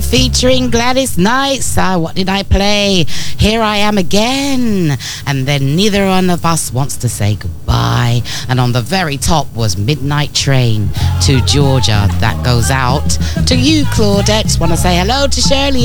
featuring Gladys Knight. So what did I play? Here I Am Again. And then Neither One of Us Wants to Say Goodbye. And on the very top was Midnight Train to Georgia. That goes out to you, Claudette. Want to say hello to Shirley